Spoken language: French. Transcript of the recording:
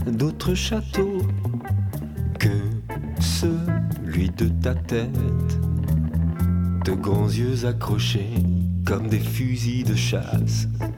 d'autres châteaux que celui de ta tête. De grands yeux accrochés comme des fusils de chasse